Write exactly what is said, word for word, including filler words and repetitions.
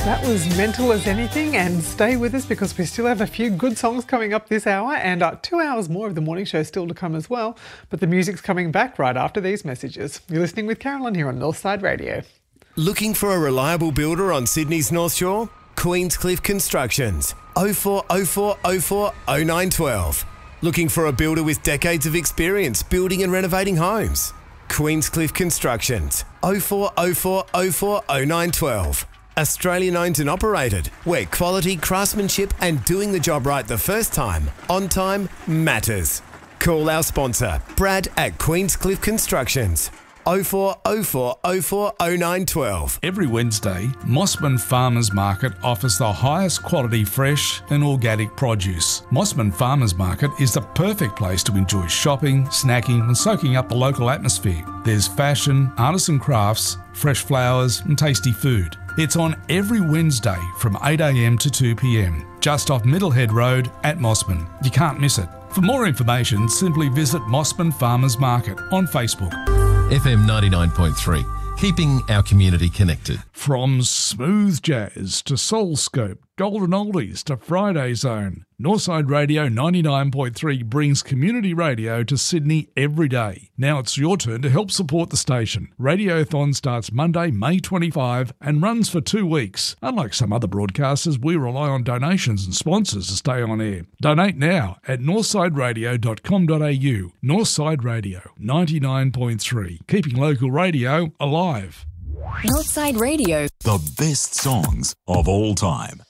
That was Mental as Anything, and stay with us because we still have a few good songs coming up this hour, and uh, two hours more of the morning show still to come as well. But the music's coming back right after these messages. You're listening with Carolyn here on Northside Radio. Looking for a reliable builder on Sydney's North Shore? Queenscliff Constructions. oh four oh four oh four oh nine one two. Looking for a builder with decades of experience building and renovating homes? Queenscliff Constructions. oh four oh four oh four oh nine one two. Australian owned and operated, where quality, craftsmanship and doing the job right the first time, on time, matters. Call our sponsor, Brad at Queenscliff Constructions. oh four oh four oh four oh nine one two. Every Wednesday, Mossman Farmers Market offers the highest quality fresh and organic produce. Mossman Farmers Market is the perfect place to enjoy shopping, snacking and soaking up the local atmosphere. There's fashion, artisan crafts, fresh flowers and tasty food. It's on every Wednesday from eight a m to two p m, just off Middlehead Road at Mossman. You can't miss it. For more information, simply visit Mossman Farmers Market on Facebook. F M ninety-nine point three, keeping our community connected. From smooth jazz to soulscope, golden oldies to Friday Zone, Northside Radio ninety-nine point three brings community radio to Sydney every day. Now it's your turn to help support the station. Radiothon starts Monday, May twenty-fifth and runs for two weeks. Unlike some other broadcasters, we rely on donations and sponsors to stay on air. Donate now at northside radio dot com dot a u. Northside Radio ninety-nine point three, keeping local radio alive. Northside Radio. The best songs of all time.